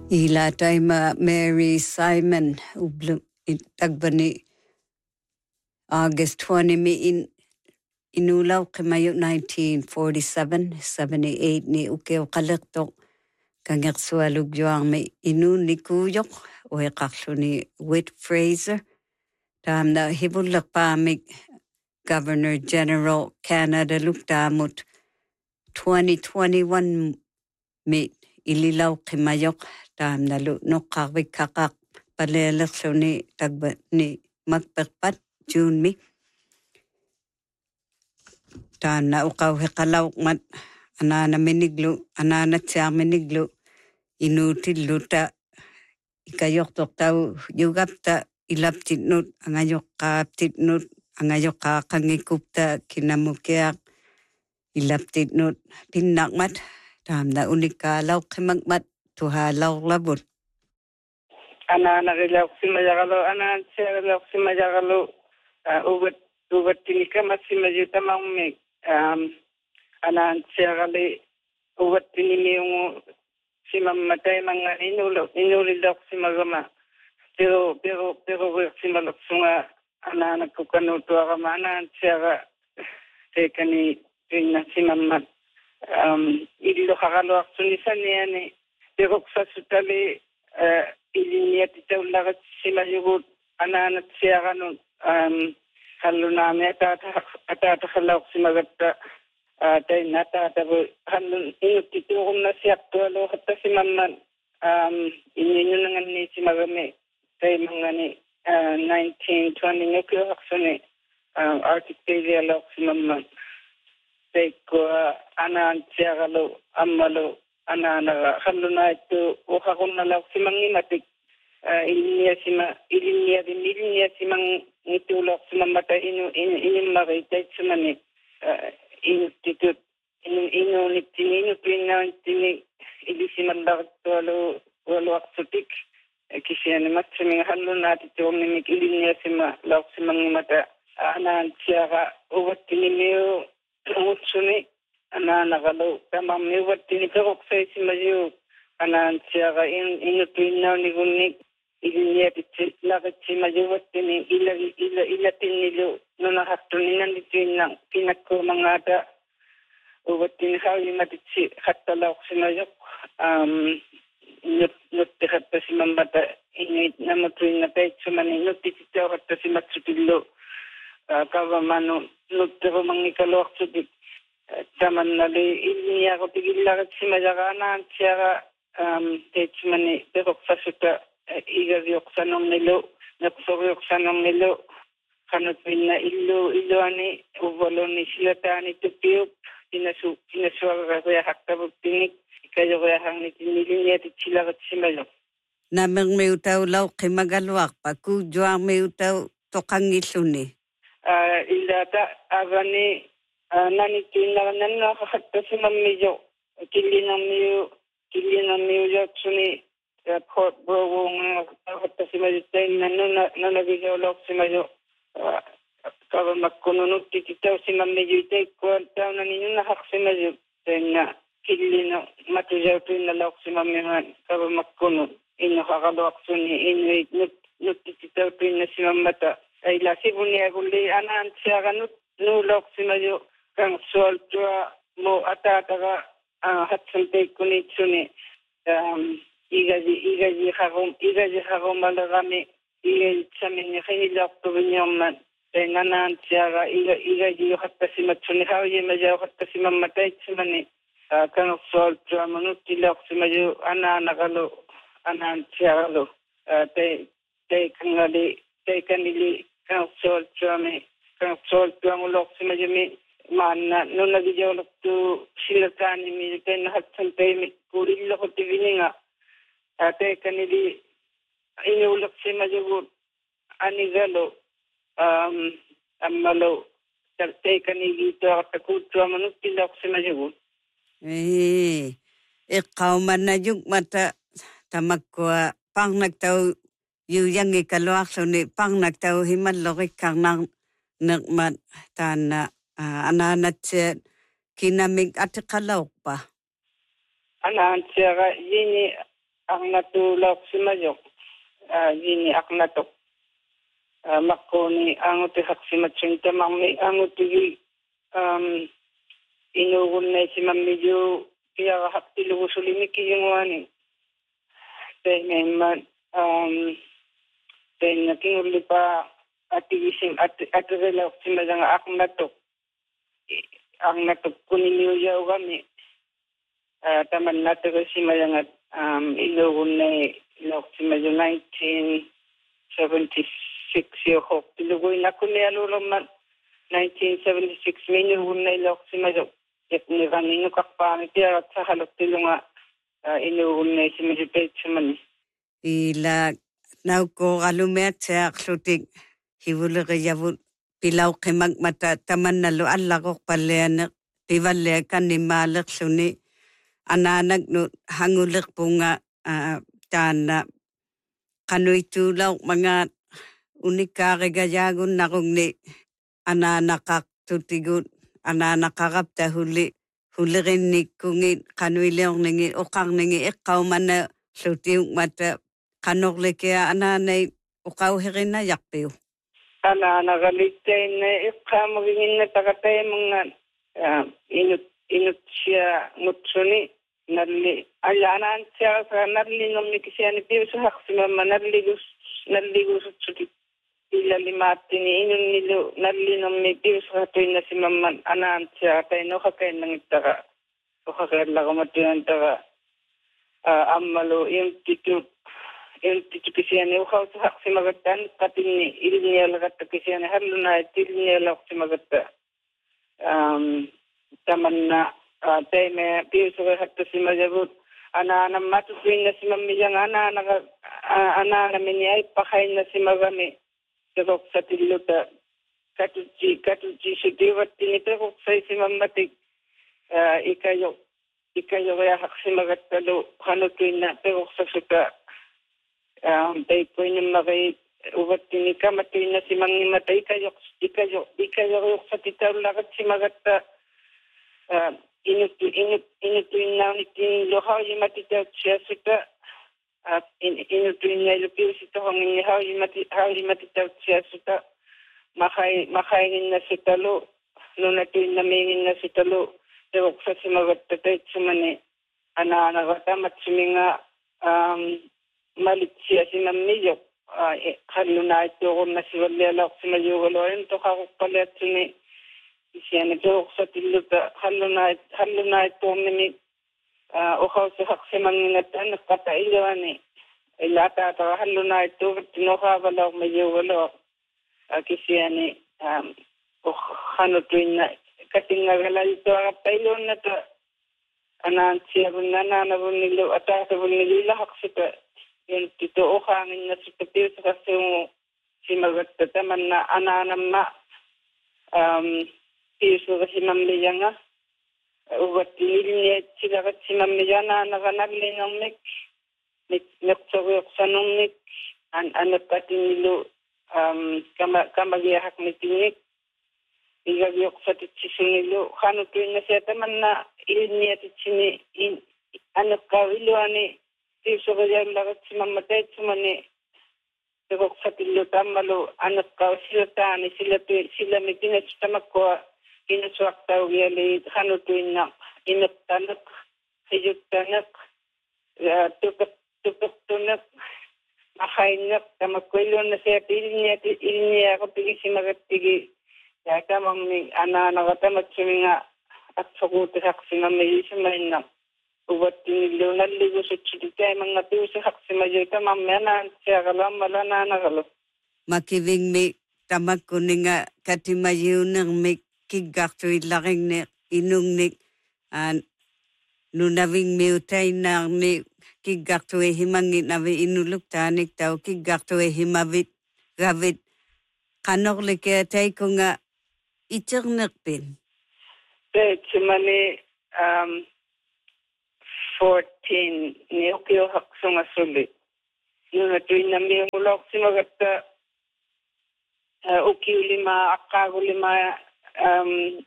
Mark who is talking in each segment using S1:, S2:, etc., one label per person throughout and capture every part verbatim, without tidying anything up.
S1: Ila taima Mary Simon ublu tagbani August twentieth mi in inulaw kimayo nineteen forty-seven seventy-eight ni ukeo kalektok kangyak swalug juang mi inu ni kuyok o kaklo ni Whit Fraser tam na hibulak pa mi Governor General Canada luktamut twenty twenty-one mi ililaw kimayok tam na lu no kakwi kakak palelak so ni tagba ni magpakpat June mi tam na ukaw hekalaw mat anana miniglu anana tiyak miniglu inutil luta ikayok toktaw yugapta ilaptit nut angayok kaptit nut angayok kakangikupta kinamukyak ilaptit nut pinakmat tam na unikalaw kimagmat tuhalaw labot.
S2: Ana nagalaw si Mayagalo, ana siya nagalaw si Mayagalo, ubat ubat tinika mas si Mayuta mamig, ana siya gali ubat tinimi yung si mamatay mga inulo inulilok si Magama, pero pero pero si Malaksunga ana nagkukanuto ako mana siya teka ni na si Mamat, ililo kakalo ako sunisan niya ni, pero sa sutali ilinya titaw lagat sila yugot anan at siya kanon um halo namin at at halaw si magata tay nata tabo halo inut titukom na siya tulo hatta si mamman um ininyo nangan ni si magame tay mga ni nineteen twenty nuclear action um article law si mamman tay ko anan siya kalo amalo ana na halo na ito o kakon na lang si mangimatik ilinya si ma ilinya din ilinya si mang nitulok si mamata inu inu inu makita si mani inu titut inu inu nitini inu pina nitini ili si mandakat walo walo aksutik kasi ano mat si mga halo na ito ni ilinya si ma lok si mangimata ana siya ka uwat tinimiyo utsuni ana nakalo tamam miwat tiniperok sa si mayo ana siya ka in inutuinaw ni gunik ilinya pitsit lakat si mayo wat tini ila ila ila tinilo no nakatulinan dito ng pinako mga da uwat tinihawi matitsi hatalak si mayo um nut nut hatta si mamata init na matuin na pet so mani nut tititaw hatta si matsutilo kawamano nut pero mangikalok sudik taman nali ilinya ko tigil lagat si Mayagana siya um techmani pero fasuta igaryok sanong nilo naksoryok sanong nilo kanut na illo illo ani uvalo ni silatani tupiup tinasu tinasuwa kaya haktabuk tinik kayo kaya hang ni tinilinya tichilagat si Mayo
S1: Namang may utaw law kimagalwak pa kujwa may utaw tokangisuni
S2: uh ilata avani nani tinalanan na hatta si mamiyo kilinang miyo kilinang miyo yaksuni port bro ng hatta si mayo tayo na na na nagigawlok si mayo kaba magkununod tititaw si mamiyo tayo kwartaw na ninyo nahak si mayo tayo na kilinang matujaw tayo nalok si mamiyo kaba magkununod ino kakalok suni ino nut tititaw tayo na si mamata ay lasibo niya kuli anan siya kanut nulok si mayo kang soltua mo atataga hatsantai kunitsuni um igaji igaji hagom igaji hagom malagami igaji samin hinilak to binyaman tenganan siyaga iga igaji hatta si matsuni hawi majaw hatta si mamatay simani kang soltua manutilak si mayo ana nakalo anan siyagalo te te kangali te kanili kang soltua me kang soltua mulok si mayo me mana no nagijawlok to silatani mi ten hatsantay mi kurillo ko tivininga ate kanili inulok si majugut anigalo um amalo tarte kanigi to takutwa manutilok si majugut
S1: eh ikaw man na yung mata tamakwa pang nagtaw yung ikalwak so ni pang nagtaw himalok ikang nang nagmat tana Uh, ananat siya kinamig at kalawak pa.
S2: Ananat siya yini ang natulog si Mayok, yini ak natok. Makoni ang utihak si Machinta, mami ang utigi inugun na si Mamiyo, kaya kahap tilugusulimiki yung wani. Dahil ngayon, dahil naking pa atigisim at atirelaw si Madang ak natok. Ang natok kuniliw yaw kami. Taman natin si Madang um, inugun na ilok si Madang nineteen seventy-six yung hok. Tilugoy na ko niya lulaman nineteen seventy-six minugun na ilok si Madang. Yak ni kanino kakpani tiya at sa halok tilunga inugun na si Madang Peit Suman.
S1: Ila naw ko kalumet sa aklutik hiwulagi yawut pilaw kimag mata taman na lo alakok palayanak piwale kan ni malak suni ananag no hangulik po nga uh, tana kano'y tulaw mga unikarigayagon na kung ni ananakak tutigot ananakakapta huli huli rin ni kungin kano'y leong ningi ukang ningi ikaw man na sutiyong mata kanokli kaya ananay ukaw hirin na yakpiw.
S2: Ananakalitay na ikaw magiging natakatay mga uh, inut inut siya mutsuni. Narli alanan siya sa narli ng mikisiya ni Pio sa haksima narligus narligus suti ila limati ni inun nilo narli ng Pio sa hatoy na si Maman anan siya kay no kakay nang itaka o kakay lang matuyan taka amalo yung titu yung titu kisiya ni ukaw sa haksima gatan kating ni ilin niya lagat kisiya ni harlo na itilin niya lagat si magata um taman na Uh, tay me piso hatta si majabut ana ana matuin na si mamiyang ana ana ana na minyay pakay na si magami sabok sa tiluta katuji katuji si diwat tinipekok sa si mamatik uh, ikayo ikayo kaya hak si magatalo hanutuin na pekok sa suka um, tay ko yung makay ubat tinika matuin na si mangimatay ikayo ikayo ikayo sa titaw lagat si magata uh, Inut inut inutuin na nitin lohaw yung matitaw siya suka at inutuin na lupiw sito kung inihaw yung matitaw siya suka makay makainin na si talo nung natuin na mingin na si talo tewak sa simagat tatay sumani ana-anagata matsuminga um, malit siya si mamiyok halo na ito kung nasiwalalak si mayugaloin to kakok palit sumi siya nagawak sa tiluta halo na halo na ito mini ukaw sa haksi manginatan nakatailawan eh ilata ata halo na ito tinukabalaw mayuwalo kisiya ni hano tuwin na katingagalal ito kapailon na ito anan siya rin na nanabon nilo at atabon nilo haksi ito yung tito ukangin na sitapil sa kasi mo si magatataman na ananam na um piso kasi mamliya nga. Uwat niliniit sila kasi mamliya na nakanagli ng mik. Naksawiyok sa nung mik. An-anot pati nilo kamagiyahak ni tinik. Igagiyok sa titsisi nilo. Kano tuwin na siya taman na iliniit sini. Ano kawilo ani. Piso kasi ang lagat si mamatay sumani. Tugok sa tilo tamalo. Ano kaw sila tani. Sila sila may tinatstamak ko. Inuswak tao yali hanutuin na inuktanak, hiyuktanak, tukak-tukak-tunak, makainak, tamakwilo na siya, pilin niya, pilin niya ako, pigi si magatigi. Kaya tamang ana-anakatamat suminga at sakutak si mamayi sa mainak. Ubat tinilo na ligo sa chudikay, mga tiyo sa haksi mayo, tamang menan siya kalam, malana na kalo.
S1: Makiving mi tamak ko nga katimayo ng mi kigakto ilaking ni inung ni an nunaving miutay na ni kigakto e himangin navi inuluk tanik tao kigakto e himavit gavit kanok leke tay ko nga itirnak pin.
S2: Tay chumani um fourteen ni okyo hakso nga sulit. Nung natuin na mi mulok si magata ukyo lima akago lima um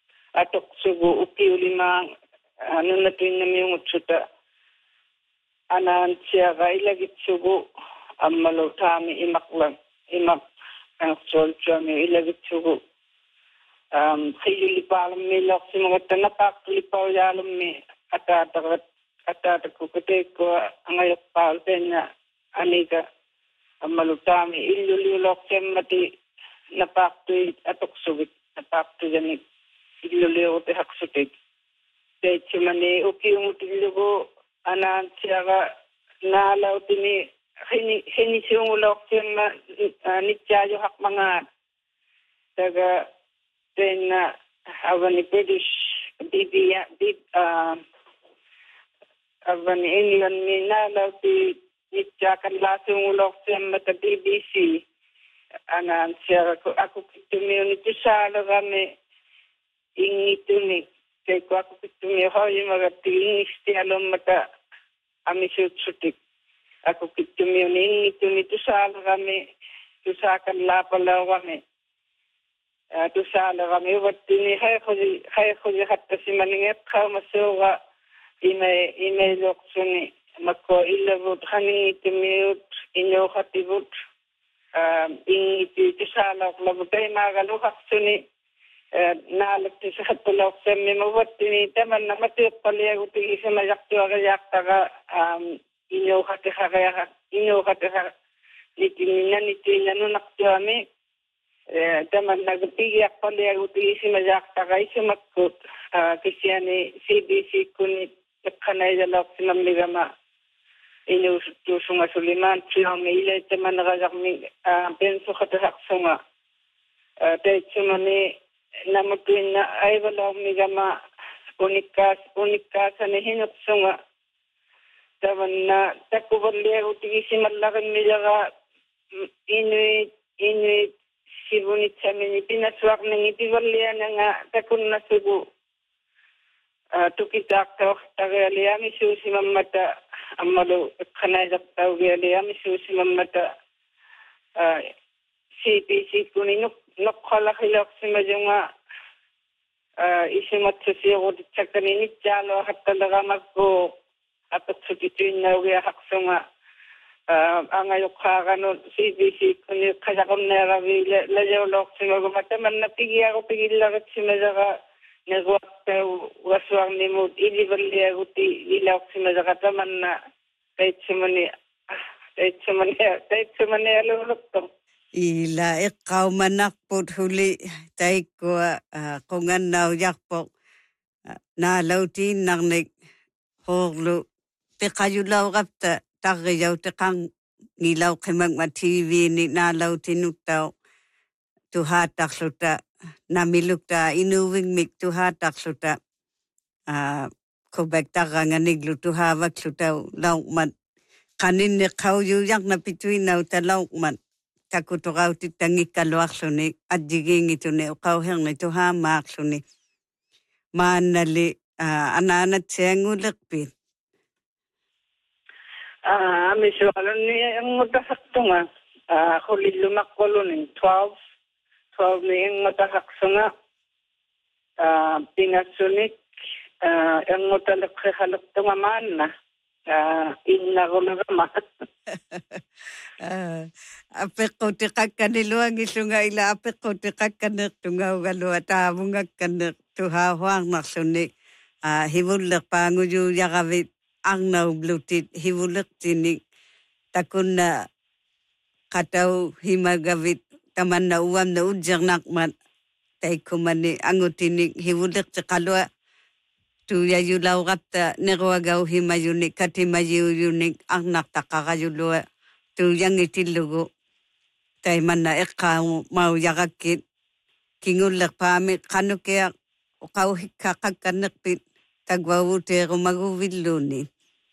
S2: atok sugo upi lima ano na tuwing na yung utsuta anan siaga ilagitsugu ammalu tami imaklang imak ang solchami ilagitsugu um khilipalam milok simangata napak lipaw yalum mi atata atata kukute ko angayok pal tenya aniga ammalu tami ilulilok semmati napak tu atok subit napak tu jani ilulilok te haksutik te chimani ukiumutilgo anan siaga nalaw tini hini hini siungulok semma nityayo hak mga taga tena avani British B B uh avani England ni nalaw ti nityakan la siungulok semma ta B B C anan siaga ko ako kitumi ni tisalo kami ingituni kay ko ako kitumi hoy magati ingistiyalom mata amisut sutik aku kitumi ni ituni tisalo kami tusakan la pala kami tusalo kami watini hay khoji hay khoji hatta simaninget khaw masuga ime ime loksuni makko ilabut khani itumi inyo khatibut ingiti tisalo labutay magalu haksuni nalak tisatulok semmi mawatini taman namati paliaguti isama yaktu aga yaktaga inyo khate khagaya inyo khate khag nitinina nitinina no naktuami taman nagti yak paliaguti isama yaktaga isama kut kisiani C B C kuni kanay jalok sinamligama inyo tusunga Suliman tiyong ile taman nagagami penso khate haksunga tay chumani namutuin na ay wala umigama unikas unikas na hinupsunga taman na takubali utisi malakan milaga inuit inuit sibunit sa mini pinaswak ng itiwalian nga takun na sugu tukitak to tagaliami susi mamata amalo kanay daktaw galiami susi mamata C P C kuninuk nokhala khilak simajunga isimat sesiyo tsakani jalo hatta daga magko apat sukitin na wiya haksunga angayok kagano C B C kuni kajakon na ravi lajaw lok simagumata man napigya ko pigilagat simajaga nagwak waswang ni mo ilibaliya guti ilak simajaga taman na kahit sumani kahit sumani kahit sumani alulok
S1: ila ikaw manakpot huli tay ko kung anaw yakpok nalaw tin nangnik hoglo te kayulaw kapta tagayaw te kang nilaw kimag ma T V ni nalaw tinutaw tuhatak suta namilukta inuwing mik tuhatak suta kubek taga nga niglu tuhawak suta laukman kanin ni kaw yuyak na pituinaw ta laukman takutugaw ti tangikalwak suni at jiging ito ni ukawheng na ito hamak suni manali ananat siyang ulakpit.
S2: Ah, misualan ni ang matahakto nga huli lumakolo ni twelve twelve ni ang matahakso nga pinasunik ang matalakhalakto nga man na inna ko na ramat.
S1: Apek ko ti kakaniluang isu nga ila apek ko ti kakanek tungaw galo at among kanek tuhawang maksuni hibulak panguyo yakawit ang naublutit hibulak tinik takun na kataw himagawit taman na uwam na udyang nakmat tay kumani angutinik hibulak sa kalwa tuya yulaw kapta negwagaw himayunik katimayunik ang naktakakayulwa tuyang itilugo tay man na ikaw mau yakakit kingulak pami kano kaya ukaw hikakagkanakpit tagwawute ko maguwiluni.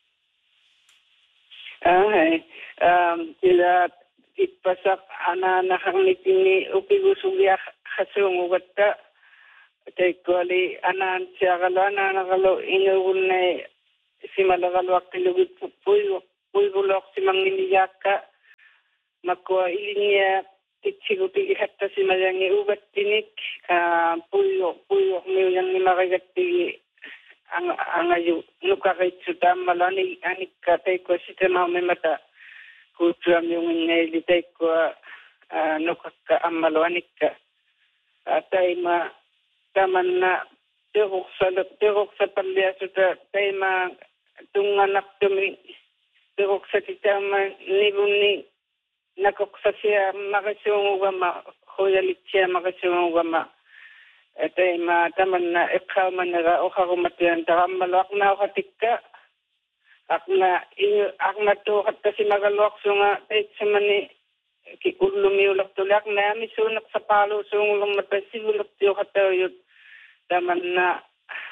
S2: Ay, um, ila itpasak ana nakangnitin ni upigusugya kasungugat ka tay kuali anan siya kalo ana nakalo inuul na si malagalwak tilugit puyo puyo gulok si manginiyak ka makwa ilinya titsiguti hatta si mayangi ugat tinik puyo puyo miyang ni makagati ang angayu nukaritsu tammalani anikka teikko sitema memata kutuam yung ngeli teikko nukakka ammalo anikka taima tamanna teruksa teruksa palliasuta taima tunganak tumi teruksa titama nibunni nakoksa siya makasungugama hoyalitsia makasungugama taima tamanna ikhaumanaga okharumatian tarammalo akna okatikka akna akna to hatta simagalwak sunga taitsamani ki ullumiulak tulak na misunak sa palo sungulong matasibulak tiyo katayot tamanna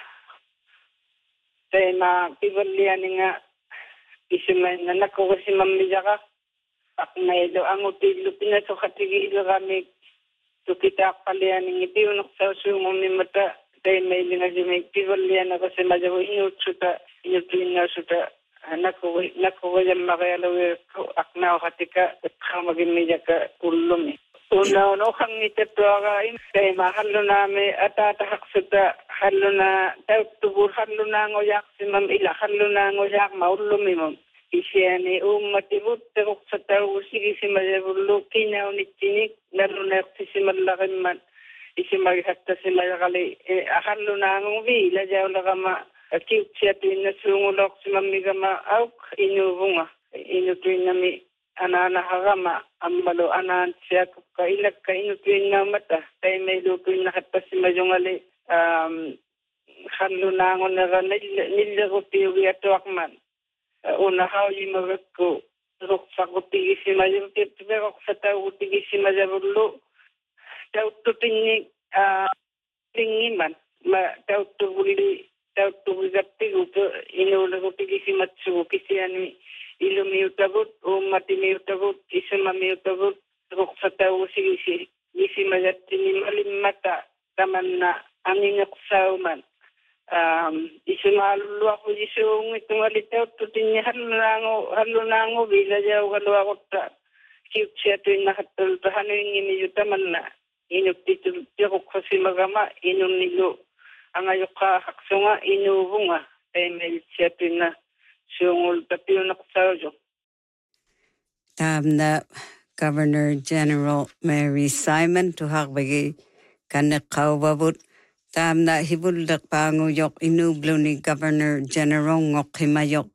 S2: taima pibalian nga isimay na nakuwasi mamijaka akna ilo ang utilo pinasukatigi kami tukita palian ng itiyo naksasungong ni mata taima ilo nga jimay pibalian ako si majaw inyutsuta inyutuin na suta nakuwi nakuwi yung makayalawi ko akna o katika kamagimidya ka ulumi. Una no kang itatwaga kay mahalo nami atatahak suta halo na tawtubur halo na ngoyak si mam ila halo na ngoyak maulumi mo. Isiyani umatibut teruk sa tawo sige si majabulu kinaw ni tinik nalunak si si malakin man isi maghatta si malakali halo na ngovi lajaw lakama Akiut siya tuwin na sungulok si mamigama auk inubunga. Inutuin nami ananahagama ambalo anan siya kailag ka inutuin na mata. Tayo may lutuin na kata si mayungali um, hanlunangon na ka nilagotiyogi ato akman. Unahaw yung magagko. Ruksa ko tigi si mayungali. Pero sa tao ko tigi si mayungali. Tao tutin ni tingiman. Tao tubuli tau tugapti uto inula ko pigi matsu kisi ani ilumiutabut o matimiutabut isamamiutabut ruksa tau si isi majatti ni malimata tamanna angin sauman um isimalu ako isung itong alitaw tutin halunango halunango bila jaw kalwa kotta kiutsia tuin nakatul tahano ingini yutamanna inuktitul tiyo kasi magama inun nilo ang ayuka haksunga inubunga ay may siyapin na siyungul tapiyo na kusawjo.
S1: Tam na Governor General Mary Simon tuhak bagi kanak kaubabut. Tam na hibuldak panguyok inublo ni Governor General ngok himayok.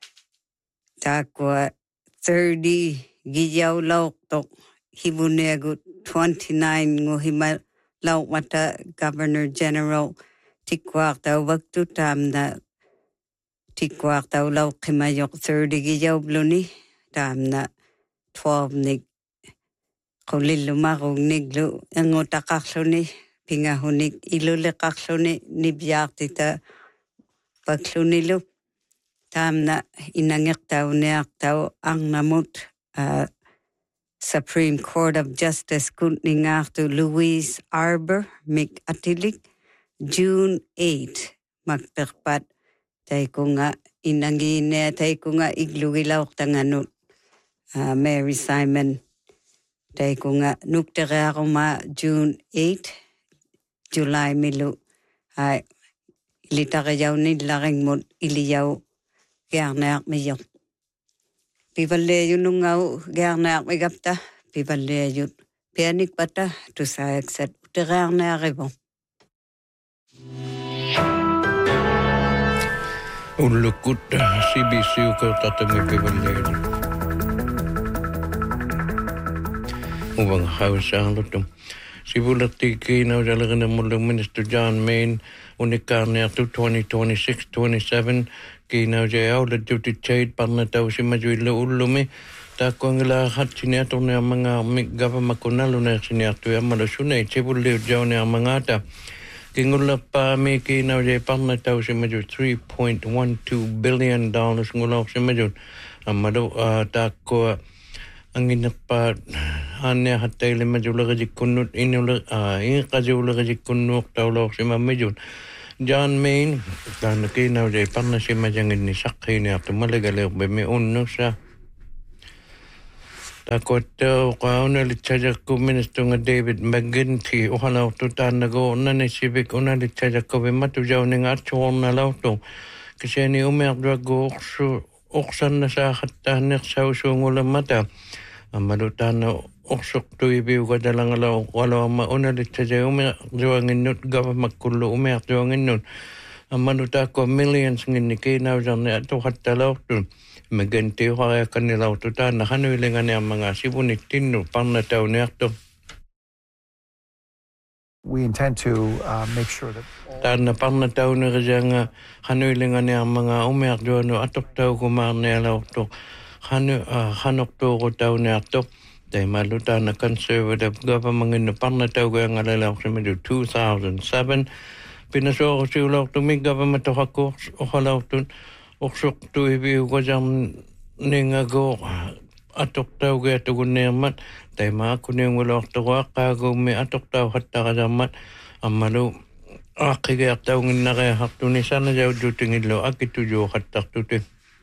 S1: Takwa thirty giyaw lauk tok hibunegut twenty-nine nguhimalaw mata Governor General Tikwak daw waktu tam na tikwak daw law kimayok thirty giyaw bluni tam na twelve nig kulilumakong niglu ang utakakluni pingahunig ilulikakluni nibyak tita paklunilu tam na inangyak daw niyak daw ang namut uh, Supreme Court of Justice kuntningak to Louise Arbor mig atilik June eighth, magpekpat tayo ko nga inangine tayo ko nga iglugilaw tanganut uh, Mary Simon tayo ko nga nuktere ako ma June eighth, July milu ay ilita kayaw ni laking mo iliyaw kaya nayak mayok pipalde yun nung nga kaya nayak mayagapta pipalde yun pianik pata to sa exet utere nayak ibong
S3: Ulukut C B C ko tatangi pibalero. Ubang hausang lutum. Sibulat tiki na ujalagan na mulang Minister John Main unikar niya to twenty twenty-six twenty-seven kina ujaya ulat duty chade parna tau si majuila ulumi tako ang lahat siniato niya mga migava makunalo na siniato yung malasunay sibuli ujao niya mga ta Kingula pa may kinaw jay parna tau si majud three point one two billion dollars ngulaw si majud amado tako ang inapa anya hatay le majud lagi kunut inula in kajo lagi kunuk tawlaw si majud John Main kan kinaw jay parna si majangin ni sakay ni ato malagalaw be may unno sa Takoto kauna litsajakku ministunga David McGinty uhalautu tannago nani sibik una litsajakku vimatu jauninga atsuonna lautu. Kiseni umeaqduagu uqsu uqsanna saaxattaanniq sausuungulamata. Ammalu taanna uqsuqtu ibiuga dalangala uqalawama una litsaja umeaqduanginnut gavamakkullu umeaqduanginnut. Ammalu taakko millions nginni kiinausanni atuqattalautu. Maganti hoya kanila tuta na hanuilingan ang mga sibunitin pang nataw
S4: We intend to uh, make sure that
S3: tan na pang nataw na kajang hanuilingan ang mga umiyak doon atok taw kumar na alaw to hanu hanok to ko taw na atok dahil maluta na conservative government ng pang nataw ko ang alalaw sa medyo two thousand seven pinaso ko siulaw to may government ako okalaw to Uksuk tu ibi ko jam ningago atok tau ge tu gunemat tai ma ku ning wala to ka go me atok tau hatta ka jamat amalu akige tau nginna ge hak tu ni sana jau juting lo akitu jo hatta tu te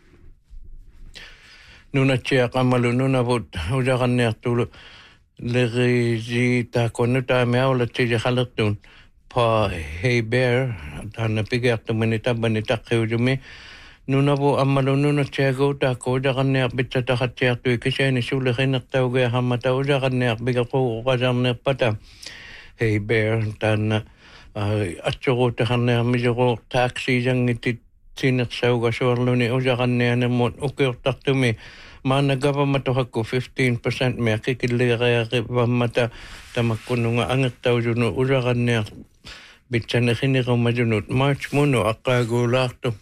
S3: nuna chia kamalu nuna bot ujakan ne tu le ji ta konuta me awla ti halak tun pa hey bear tan pige tu menita benita khujumi Nuna po amalo nuna tiago ta ko da kanne bitsa ta khatya tu kiseni sule khinak ta ge hamata uja kanne biga ko qajam ne pata hey bear tan atcho ta kanne mijo taxi jang ti tinak sauga sorlo ni uja kanne ne mo uke taktumi mana government hakko fifteen percent me kikille ga ga mata tamakkununga angat tawjuno uja kanne bitsa ne khini ko majunut march mono aqago laqto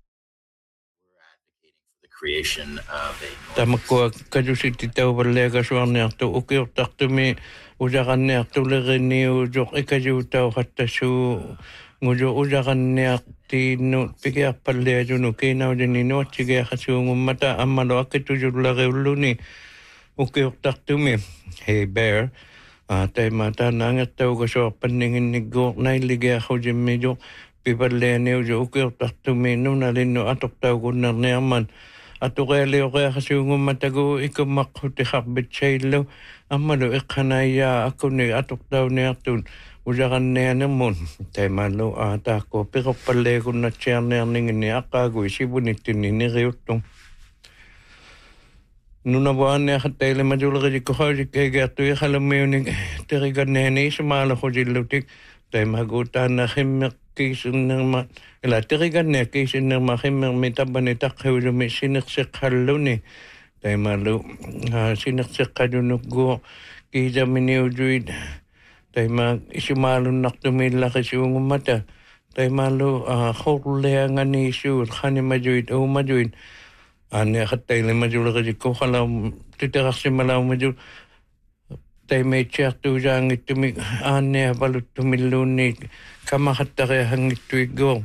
S5: creation of a
S3: Tamako kajusit tau berlega suarne tu ukir taktumi ujaranne tu legeni ujok ikaju tau hatta su ngujo ujaranne ti no pikir palle juno kena jeni no chige hasu ngumata amalo akitu julage uluni ukir taktumi hey bear tai mata nangat tau ko so paningin ni go nai lige hojim mejo pipalle ne ujo ukir taktumi no nalino atok tau gunnar ne aman Atugele oge hasungu matago ikamakhuti khabit chaylo amalo ikhanaya akuni atuk daw ne atun ujagan ne namun taymalo ata ko pero palle kun na cherne ning ni akago sibunitin ni reutung nuna buan ne khatele majulge ko haji ke gatu khalame ni terigan ne ni smala khojilutik taymago ta na khimmek kisun ma ila terigan ne kisun ma khimmer mitabane takhu mi sineksek halluni taymalu sineksek kadunugo ki jamini ujuid taymag isimalun naktumila kasyung mata taymalu khorle ngani sur khani majuid o majuid ane khatele majul ko khalam titerasimala majul tay may check tu jang itumi ane balut tumiluni kama hattare hangituigo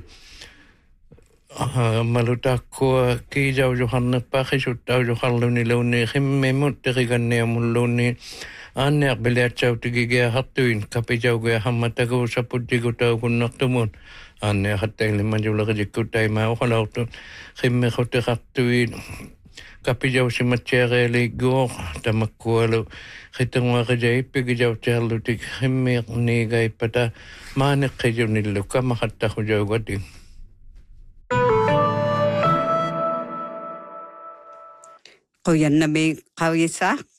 S3: maluta ko ki jaw johanna pa khishut taw johalluni luni khimme mutterigan ne muluni ane belet chaw tigige hattuin kapijaw ge hammatago saputigo taw kunnatumun ane hattele manjula gikku tay ma khalawtu khimme khotte hattuin kapijaw si machere le go tamakwalo khitangwa gajay pigijaw charlo tik khimme ni gay pata mane khijo nillo kama hatta khujaw gadi
S1: Kuyan na may kawisa